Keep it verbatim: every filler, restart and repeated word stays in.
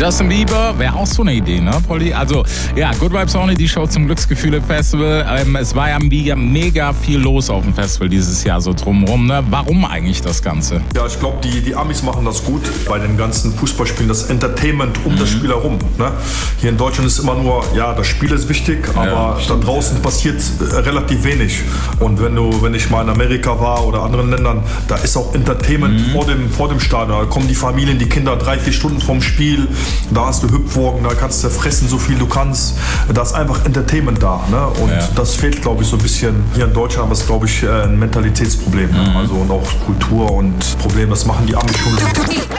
Justin Bieber wäre auch so eine Idee, ne, Polly? Also, ja, Good Vibes Only, die Show zum Glücksgefühle-Festival. Ähm, es war ja mega, mega viel los auf dem Festival dieses Jahr so drumherum, ne? Warum eigentlich das Ganze? Ja, ich glaube, die, die Amis machen das gut bei den ganzen Fußballspielen, das Entertainment um mhm. das Spiel herum. Ne? Hier in Deutschland ist immer nur, ja, das Spiel ist wichtig, aber ja, da draußen ja. passiert äh, relativ wenig. Und wenn du, wenn ich mal in Amerika war oder anderen Ländern, da ist auch Entertainment mhm. vor dem, vor dem Stadion. Da kommen die Familien, die Kinder drei, vier Stunden vorm Spiel. Da hast du Hüpfwagen, da kannst du fressen, so viel du kannst. Da ist einfach Entertainment da. Ne? Und ja. das fehlt, glaube ich, so ein bisschen hier in Deutschland, aber es ist, glaube ich, ein Mentalitätsproblem. Mhm. Also und auch Kultur und Problem, das machen die Amis schon.